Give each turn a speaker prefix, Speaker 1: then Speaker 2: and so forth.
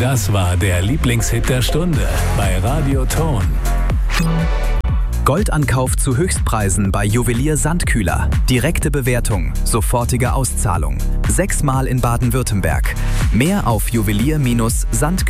Speaker 1: Das war der Lieblingshit der Stunde bei Radio Ton.
Speaker 2: Goldankauf zu Höchstpreisen bei Juwelier Sandkühler. Direkte Bewertung, sofortige Auszahlung. 6-mal in Baden-Württemberg. Mehr auf juwelier-sandkühler.at.